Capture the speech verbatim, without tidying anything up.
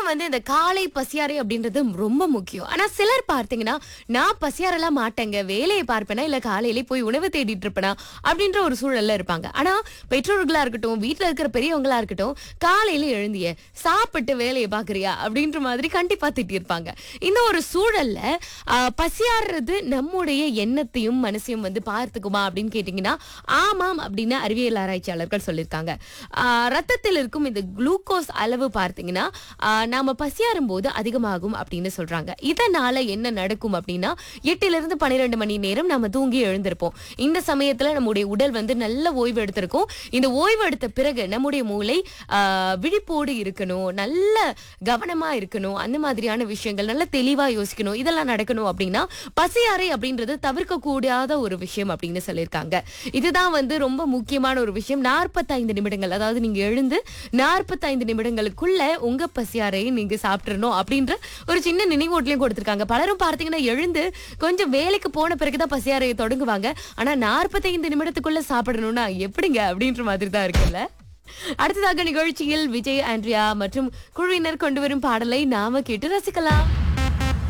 வந்து இந்த காலை பசியாறை அப்படின்றது ரொம்ப முக்கியம். ஆனா சிலர் பார்த்தீங்கன்னா, நான் பசியாறலாம் மாட்டேங்க. வேலையை பார்ப்பேனா, இல்ல காலையிலே போய் உணவு தேடிட்டு இருப்பேனா அப்படின்ற ஒரு சூழல்ல இருப்பாங்க. ஆனா பெற்றோர்களா இருக்கட்டும், வீட்ல இருக்கிற பெரியவங்களா இருக்கட்டும், காலையில எழுந்திய சாப்பிட்டு வேலையை பார்க்கறியா அப்படின்ற மாதிரி கண்டிப்பா திட்டியிருப்பாங்க. இந்த ஒரு சூழல்ல ஆ, பசியாறுறது நம்முடைய எண்ணத்தையும் மனசையும் வந்து பார்த்துக்குமா அப்படின்னு கேட்டீங்கன்னா, ஆமாம் அப்படின்னு அறிவியல் ஆராய்ச்சியாளர்கள் சொல்லியிருக்காங்க. ஆ, ரத்தத்தில் இருக்கும் இந்த குளுக்கோஸ் அளவு பார்த்தீங்கன்னா, ஆ, நாம பசியாறும் போது அதிகமாகும் அப்படின்னு சொல்றாங்க. இதனால என்ன நடக்கும் அப்படின்னா, எட்டுல இருந்து பன்னிரண்டு மணி நேரம் நம்ம தூங்கி எழுந்திருப்போம். இந்த சமயத்துல நம்முடைய உடல் வந்து நல்ல ஓய்வு எடுத்திருக்கும். இந்த ஓய்வு எடுத்த பிறகு நம்முடைய மூளை ஆ, விழிப்போடு இருக்கணும், நல்ல கவனமா இருக்கணும், அந்த மாதிரியான விஷயங்கள் நல்ல தெளிவா யோசிக்கணும். இதெல்லாம் நடக்கணும் அப்படின்னா பசியாறை அப்படின்றது தவிர்க்க கூடாத ஒரு விஷயம் அப்படின்னு சொல்லியிருக்காங்க. இதுதான் வந்து ரொம்ப முக்கியமான ஒரு விஷயம். நாற்பத்தைந்து நிமிடங்கள், அதாவது நீங்க எழுந்து நாற்பத்தைந்து நிமிடங்களுக்குள்ள உங்க பசியாரையை நீங்க சாப்பிட்டுறணும் அப்படின்ற ஒரு சின்ன நினைவூட்டலையும் கொடுத்திருக்காங்க. பலரும் பார்த்தீங்கன்னா எழுந்து கொஞ்சம் வேலைக்கு போன பிறகுதான் பசியாரையை தொடங்குவாங்க. ஆனா நாற்பத்தைந்து நிமிடத்துக்குள்ள சாப்பிடணும்னா எப்படிங்க அப்படின்ற மாதிரி தான் இருக்குல்ல. அடுத்ததாக நிகழ்ச்சியில் விஜய், ஆண்ட்ரியா மற்றும் குழுவினர் கொண்டு வரும் பாடலை நாம கேட்டு ரசிக்கலாம்.